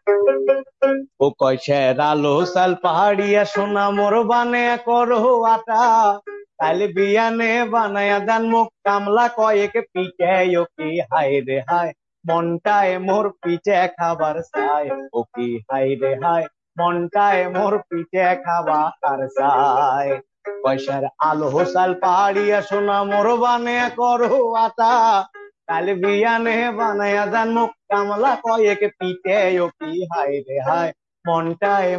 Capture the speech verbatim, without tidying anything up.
ও কয়সের আলো সাল পাহাড়িয়া সোনা মোর বানে করো আটা, কাল বিয়ানে বানায়া দান মুখ কামলা কয়েক পিঠে ও কি হায় রে হায়, মনটায় মোর পিঠে খাবার চায়। ও কি হায় রে হায়, মনটায় মোর পিঠে খাবার চায়। পয়সার আলো সাল পাহাড়িয়া সোনা মোর বানে করো আটা, কাল বিয়ানে বানায়া দান মুখ কামলা কয়েক পিঠে ও কি হায় রে হায়, মনটায়